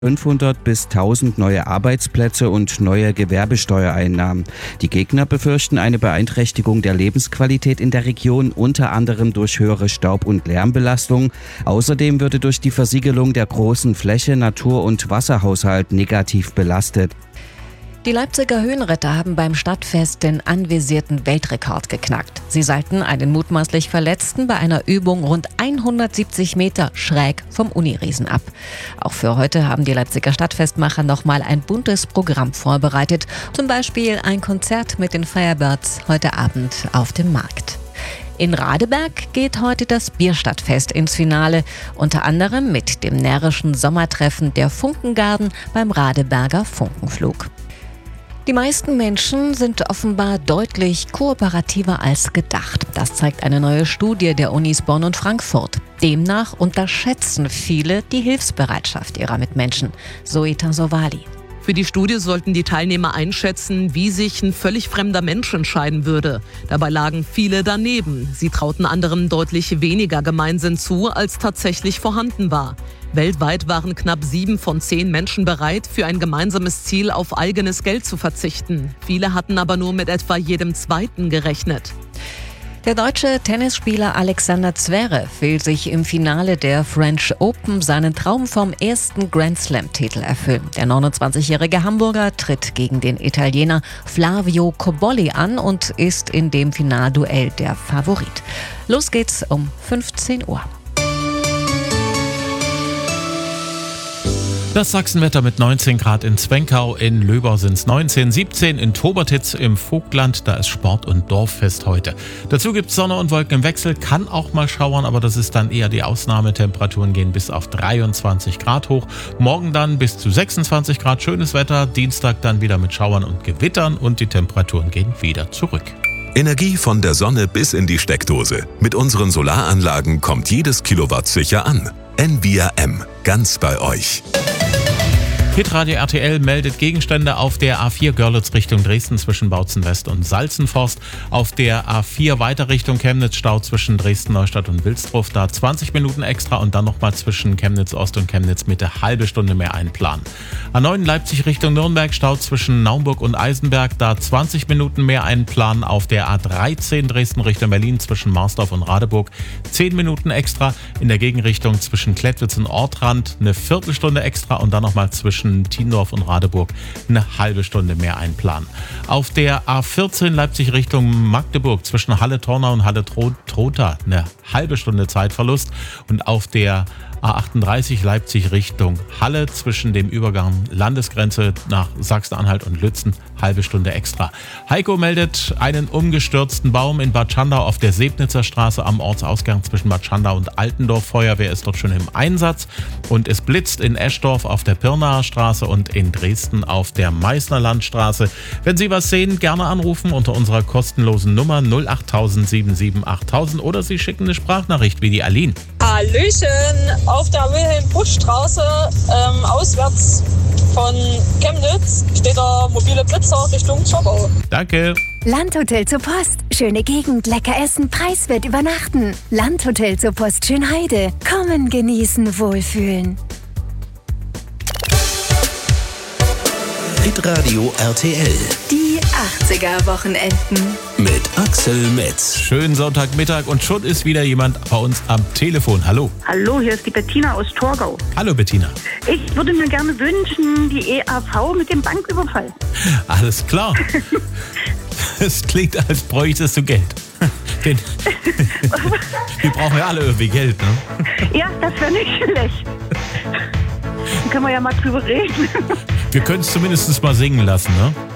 500 bis 1000 neue Arbeitsplätze und neue Gewerbesteuereinnahmen. Die Gegner befürchten eine Beeinträchtigung der Lebensqualität in der Region, unter anderem durch höhere Staub- und Lärmbelastung. Außerdem würde durch die Versiegelung der großen Fläche Natur- und Wasserhaushalt negativ belastet. Die Leipziger Höhenretter haben beim Stadtfest den anvisierten Weltrekord geknackt. Sie seilten einen mutmaßlich Verletzten bei einer Übung rund 170 Meter schräg vom Uniriesen ab. Auch für heute haben die Leipziger Stadtfestmacher nochmal ein buntes Programm vorbereitet. Zum Beispiel ein Konzert mit den Firebirds heute Abend auf dem Markt. In Radeberg geht heute das Bierstadtfest ins Finale, unter anderem mit dem närrischen Sommertreffen der Funkengarden beim Radeberger Funkenflug. Die meisten Menschen sind offenbar deutlich kooperativer als gedacht. Das zeigt eine neue Studie der Unis Bonn und Frankfurt. Demnach unterschätzen viele die Hilfsbereitschaft ihrer Mitmenschen. Zoita Sowali. Für die Studie sollten die Teilnehmer einschätzen, wie sich ein völlig fremder Mensch entscheiden würde. Dabei lagen viele daneben. Sie trauten anderen deutlich weniger Gemeinsinn zu, als tatsächlich vorhanden war. Weltweit waren knapp 7 von 10 Menschen bereit, für ein gemeinsames Ziel auf eigenes Geld zu verzichten. Viele hatten aber nur mit etwa jedem Zweiten gerechnet. Der deutsche Tennisspieler Alexander Zverev will sich im Finale der French Open seinen Traum vom ersten Grand-Slam-Titel erfüllen. Der 29-jährige Hamburger tritt gegen den Italiener Flavio Cobolli an und ist in dem Finalduell der Favorit. Los geht's um 15 Uhr. Das Sachsenwetter mit 19 Grad in Zwenkau, in Löbau sind es 19, 17 in Tobertitz im Vogtland, da ist Sport- und Dorffest heute. Dazu gibt es Sonne und Wolken im Wechsel, kann auch mal schauern, aber das ist dann eher die Ausnahme. Temperaturen gehen bis auf 23 Grad hoch. Morgen dann bis zu 26 Grad, schönes Wetter. Dienstag dann wieder mit Schauern und Gewittern und die Temperaturen gehen wieder zurück. Energie von der Sonne bis in die Steckdose. Mit unseren Solaranlagen kommt jedes Kilowatt sicher an. Envia M, ganz bei euch. Hitradio RTL meldet Gegenstände auf der A4 Görlitz Richtung Dresden zwischen Bautzen West und Salzenforst. Auf der A4 weiter Richtung Chemnitz Stau zwischen Dresden-Neustadt und Wilsdruff. Da 20 Minuten extra und dann nochmal zwischen Chemnitz Ost und Chemnitz Mitte halbe Stunde mehr einplanen. A9 Leipzig Richtung Nürnberg Stau zwischen Naumburg und Eisenberg. Da 20 Minuten mehr einplanen. Auf der A13 Dresden Richtung Berlin zwischen Marsdorf und Radeburg 10 Minuten extra. In der Gegenrichtung zwischen Klettwitz und Ortrand eine Viertelstunde extra und dann nochmal zwischen Tiendorf und Radeburg eine halbe Stunde mehr einplanen. Auf der A14 Leipzig Richtung Magdeburg zwischen Halle-Tornau und Halle-Trotha eine halbe Stunde Zeitverlust und auf der A38 Leipzig Richtung Halle zwischen dem Übergang Landesgrenze nach Sachsen-Anhalt und Lützen halbe Stunde extra. Heiko meldet einen umgestürzten Baum in Bad Schandau auf der Sebnitzer Straße am Ortsausgang zwischen Bad Schandau und Altendorf. Feuerwehr ist dort schon im Einsatz und es blitzt in Eschdorf auf der Pirnaer Straße und in Dresden auf der Meißner Landstraße. Wenn Sie was sehen, gerne anrufen unter unserer kostenlosen Nummer 08000 778000 oder Sie schicken eine Sprachnachricht wie die Aline. Hallöchen, auf der Wilhelm-Busch-Straße auswärts von Chemnitz steht der mobile Blitzer Richtung Zschopau. Danke. Landhotel zur Post. Schöne Gegend, lecker essen, preiswert übernachten. Landhotel zur Post Schönheide. Kommen, genießen, wohlfühlen. Hitradio RTL. Die 80er-Wochenenden. Mit Axel Metz. Schönen Sonntagmittag und schon ist wieder jemand bei uns am Telefon. Hallo. Hallo, hier ist die Bettina aus Torgau. Hallo Bettina. Ich würde mir gerne wünschen, die EAV mit dem Banküberfall. Alles klar. Es klingt, als bräuchtest du Geld. Wir brauchen ja alle irgendwie Geld, ne? Ja, das wäre nicht schlecht. Dann können wir ja mal drüber reden. Wir können es zumindest mal singen lassen, ne?